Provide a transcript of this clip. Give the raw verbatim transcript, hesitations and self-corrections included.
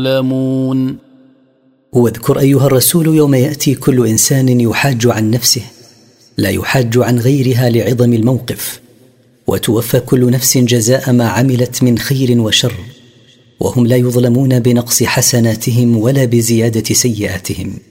يعلمون. واذكر أيها الرسول يوم يأتي كل إنسان يحاج عن نفسه لا يحاج عن غيرها لعظم الموقف، وتوفى كل نفس جزاء ما عملت من خير وشر، وهم لا يظلمون بنقص حسناتهم ولا بزيادة سيئاتهم.